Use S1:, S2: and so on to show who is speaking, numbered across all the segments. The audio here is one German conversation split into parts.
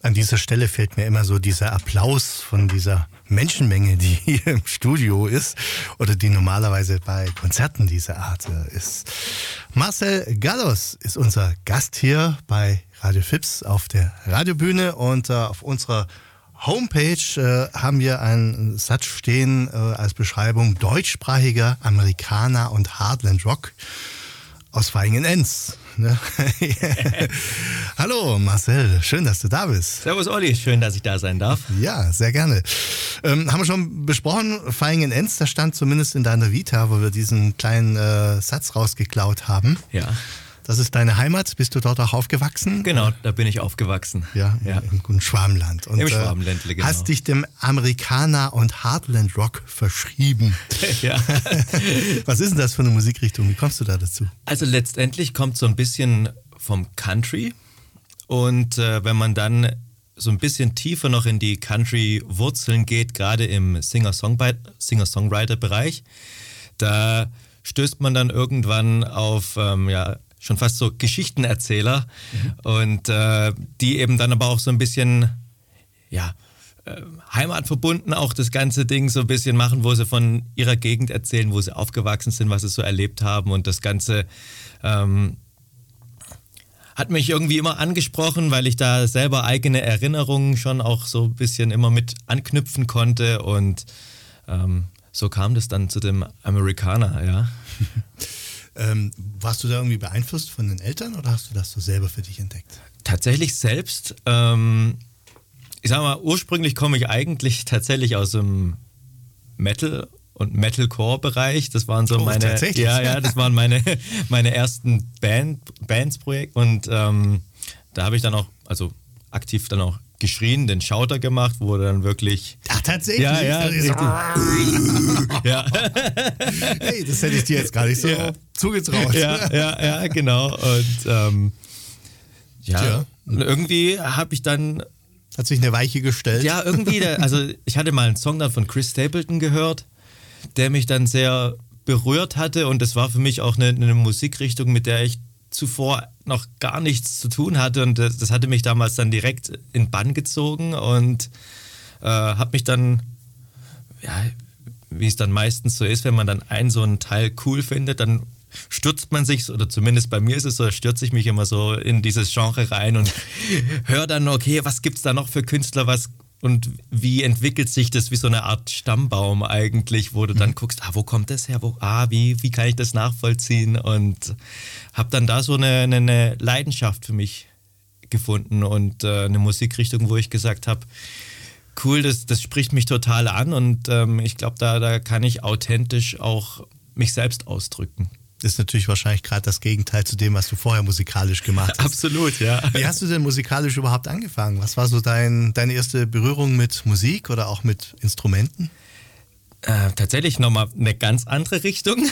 S1: An dieser Stelle fällt mir immer so dieser Applaus von dieser Menschenmenge, die hier im Studio ist oder die normalerweise bei Konzerten dieser Art ist. Marcel Gallos ist unser Gast hier bei Radio Fips auf der Radiobühne und auf unserer Homepage haben wir einen Satz stehen als Beschreibung: deutschsprachiger Amerikaner und Heartland Rock aus Vaihingen-Enz. Ne? Hallo Marcel, schön, dass du da bist.
S2: Servus Olli, schön, dass ich da sein darf.
S1: Ja, sehr gerne. Haben wir schon besprochen, Vaihingen-Enz, da stand zumindest in deiner Vita, wo wir diesen kleinen Satz rausgeklaut haben.
S2: Ja.
S1: Das ist deine Heimat, bist du dort auch aufgewachsen?
S2: Genau, da bin ich aufgewachsen.
S1: Ja, im Schwabenland. Und,
S2: im Schwabenländle, genau.
S1: Hast dich dem Amerikaner und Heartland Rock verschrieben.
S2: Ja.
S1: Was ist denn das für eine Musikrichtung? Wie kommst du da dazu?
S2: Also letztendlich kommt so ein bisschen vom Country und wenn man dann so ein bisschen tiefer noch in die Country-Wurzeln geht, gerade im Singer-Songwriter-Bereich, da stößt man dann irgendwann auf schon fast so Geschichtenerzähler und die eben dann aber auch so ein bisschen heimatverbunden auch das ganze Ding so ein bisschen machen, wo sie von ihrer Gegend erzählen, wo sie aufgewachsen sind, was sie so erlebt haben, und das Ganze hat mich irgendwie immer angesprochen, weil ich da selber eigene Erinnerungen schon auch so ein bisschen immer mit anknüpfen konnte, und so kam das dann zu dem Amerikaner, ja.
S1: Warst du da irgendwie beeinflusst von den Eltern oder hast du das so selber für dich entdeckt?
S2: Tatsächlich selbst. Ich sag mal, ursprünglich komme ich eigentlich tatsächlich aus dem Metal- und Metalcore-Bereich. Das waren so das waren meine ersten Bandsprojekte, und da habe ich dann auch, also aktiv dann auch geschrien, den Schauter gemacht, wo dann wirklich...
S1: Ach, tatsächlich?
S2: Ja.
S1: Hey, das hätte ich dir jetzt gar nicht so zugetraut.
S2: Ja, genau. Und und irgendwie habe ich dann...
S1: Hat sich eine Weiche gestellt?
S2: Ja, irgendwie, also ich hatte mal einen Song dann von Chris Stapleton gehört, der mich dann sehr berührt hatte, und das war für mich auch eine Musikrichtung, mit der ich zuvor noch gar nichts zu tun hatte, und das hatte mich damals dann direkt in Bann gezogen und habe mich dann, wie es dann meistens so ist, wenn man dann so einen Teil cool findet, dann stürzt man sich, oder zumindest bei mir ist es so, stürze ich mich immer so in dieses Genre rein und höre dann, okay, was gibt's da noch für Künstler, und wie entwickelt sich das wie so eine Art Stammbaum eigentlich, wo du dann guckst, wo kommt das her, wie kann ich das nachvollziehen, und habe dann da so eine Leidenschaft für mich gefunden und eine Musikrichtung, wo ich gesagt habe, cool, das spricht mich total an, und ich glaube, da kann ich authentisch auch mich selbst ausdrücken.
S1: Das ist natürlich wahrscheinlich gerade das Gegenteil zu dem, was du vorher musikalisch gemacht hast.
S2: Absolut, ja.
S1: Wie hast du denn musikalisch überhaupt angefangen? Was war so deine erste Berührung mit Musik oder auch mit Instrumenten?
S2: Tatsächlich nochmal eine ganz andere Richtung.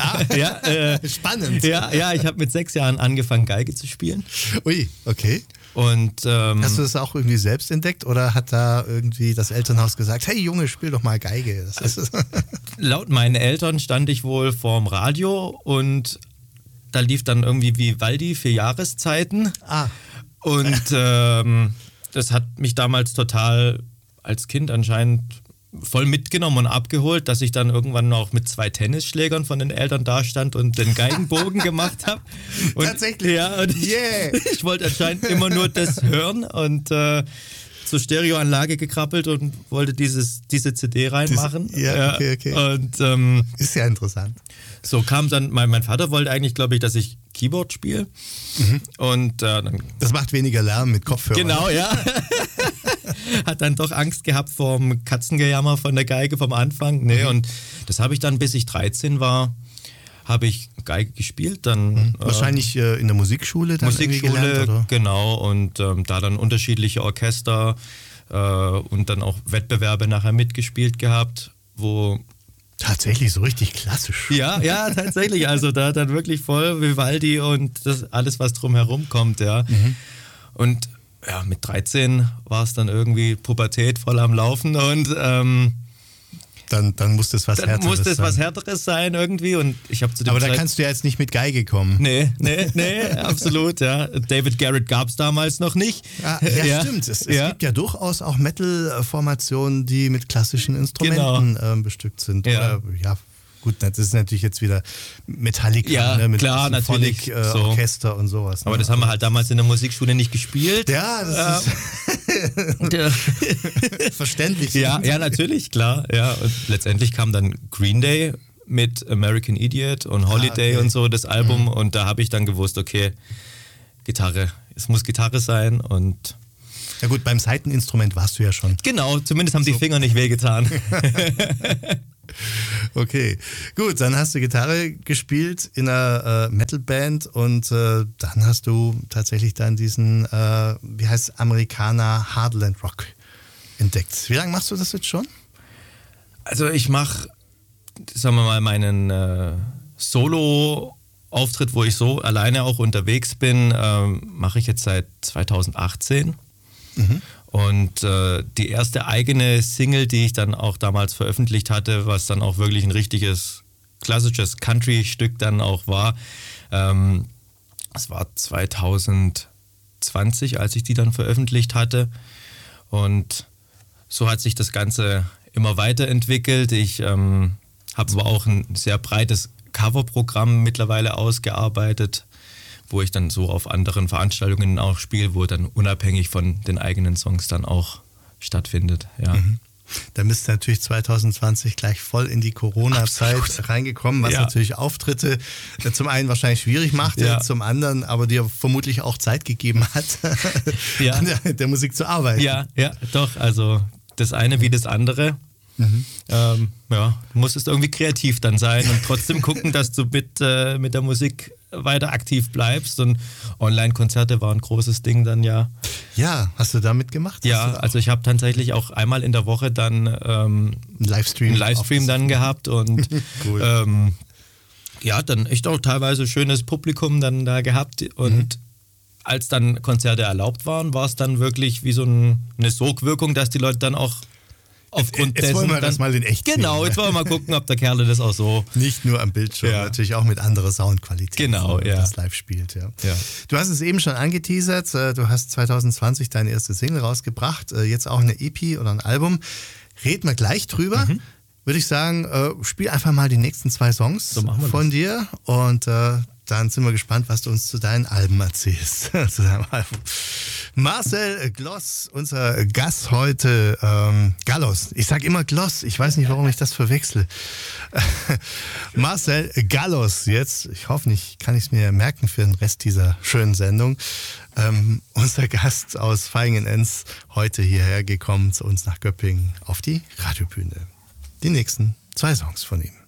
S1: Spannend.
S2: Ja, ich habe mit 6 Jahren angefangen, Geige zu spielen.
S1: Ui, okay.
S2: Und
S1: hast du das auch irgendwie selbst entdeckt oder hat da irgendwie das Elternhaus gesagt, hey Junge, spiel doch mal Geige?
S2: Laut meinen Eltern stand ich wohl vorm Radio, und da lief dann irgendwie Vivaldi 4 Jahreszeiten. Und das hat mich damals total als Kind anscheinend voll mitgenommen und abgeholt, dass ich dann irgendwann auch mit 2 Tennisschlägern von den Eltern dastand und den Geigenbogen gemacht habe.
S1: Tatsächlich?
S2: Ja, und ich wollte anscheinend immer nur das hören, und zur Stereoanlage gekrabbelt und wollte diese CD reinmachen.
S1: Okay.
S2: Und
S1: ist ja interessant.
S2: so kam dann, mein Vater wollte eigentlich, glaube ich, dass ich Keyboard spiele. Und dann...
S1: Das macht weniger Lärm mit Kopfhörern.
S2: Genau, ja. Hat dann doch Angst gehabt vor dem Katzengejammer von der Geige vom Anfang. Nee, und das habe ich dann, bis ich 13 war, habe ich Geige gespielt. Dann,
S1: wahrscheinlich in der Musikschule dann
S2: gelernt,
S1: oder?
S2: Genau. Und da dann unterschiedliche Orchester und dann auch Wettbewerbe nachher mitgespielt gehabt, wo...
S1: Tatsächlich so richtig klassisch.
S2: Ja, tatsächlich. Also da dann wirklich voll Vivaldi und das alles, was drumherum kommt, ja. Und ja, mit 13 war es dann irgendwie Pubertät voll am Laufen, und
S1: Dann muss das was
S2: Dann
S1: Härteres
S2: musste es
S1: sein.
S2: was Härteres sein irgendwie und ich habe zu dem
S1: Aber da
S2: Zeit-
S1: kannst du ja jetzt nicht mit Geige kommen.
S2: Nee, absolut, ja. David Garrett gab es damals noch nicht.
S1: Ja, stimmt. Es gibt ja durchaus auch Metal-Formationen, die mit klassischen Instrumenten bestückt sind.
S2: Ja.
S1: Oder, ja, gut, das ist natürlich jetzt wieder Metallica,
S2: Ja,
S1: ne, mit
S2: klar, natürlich. So.
S1: Orchester und sowas.
S2: Aber
S1: ne?
S2: das haben wir halt damals in der Musikschule nicht gespielt.
S1: Ja, das ist verständlich.
S2: Ja, natürlich, klar. Ja. Und letztendlich kam dann Green Day mit American Idiot und Holiday
S1: okay.
S2: und so, das Album. Und da habe ich dann gewusst, okay, Gitarre. Es muss Gitarre sein und
S1: Ja gut, beim Saiteninstrument warst du ja schon.
S2: genau, zumindest haben die Finger nicht wehgetan.
S1: Okay, gut, dann hast du Gitarre gespielt in einer Metalband und dann hast du tatsächlich dann diesen, wie heißt es, Amerikaner Hardland Rock entdeckt. Wie lange machst du das jetzt schon?
S2: Also ich mache, sagen wir mal, meinen Solo-Auftritt, wo ich so alleine auch unterwegs bin, mache ich jetzt seit 2018. Und die erste eigene Single, die ich dann auch damals veröffentlicht hatte, was dann auch wirklich ein richtiges klassisches Country-Stück dann auch war, das war 2020, als ich die dann veröffentlicht hatte. Und so hat sich das Ganze immer weiterentwickelt. Ich habe aber auch ein sehr breites Coverprogramm mittlerweile ausgearbeitet, wo ich dann so auf anderen Veranstaltungen auch spiele, wo dann unabhängig von den eigenen Songs dann auch stattfindet. Ja.
S1: Da bist du natürlich 2020 gleich voll in die Corona-Zeit reingekommen, was natürlich Auftritte zum einen wahrscheinlich schwierig machte, zum anderen aber dir vermutlich auch Zeit gegeben hat, an der Musik zu arbeiten.
S2: Ja, doch. Also das eine wie das andere. Du musstest irgendwie kreativ dann sein und trotzdem gucken, dass du mit der Musik weiter aktiv bleibst, und Online-Konzerte waren ein großes Ding dann, ja.
S1: Ja, hast du da mitgemacht?
S2: Ja, also ich habe tatsächlich auch einmal in der Woche dann einen Livestream dann gehabt und
S1: cool.
S2: Dann echt auch teilweise schönes Publikum dann da gehabt, und als dann Konzerte erlaubt waren, war es dann wirklich wie so eine Sogwirkung, dass die Leute dann auch aufgrund
S1: jetzt
S2: dessen
S1: wollen wir
S2: dann,
S1: das mal in echt
S2: genau,
S1: sehen.
S2: Jetzt wollen wir mal gucken, ob der Kerl das auch so...
S1: Nicht nur am Bildschirm, natürlich auch mit anderer Soundqualität.
S2: Genau,
S1: wenn man das live spielt. Ja. Du hast es eben schon angeteasert, du hast 2020 deine erste Single rausgebracht, jetzt auch eine EP oder ein Album. Reden wir gleich drüber. Würde ich sagen, spiel einfach mal die nächsten 2 Songs von dir und dann sind wir gespannt, was du uns zu deinen Alben erzählst. Zu deinem Album. Marcel Gloss, unser Gast heute. Gallos. Ich sage immer Gloss. Ich weiß nicht, warum ich das verwechsel. Marcel Gallos jetzt. Ich hoffe nicht, kann ich es mir merken für den Rest dieser schönen Sendung. Unser Gast aus Vaihingen-Enz, heute hierher gekommen zu uns nach Göppingen auf die Radiobühne. Die nächsten 2 Songs von ihm.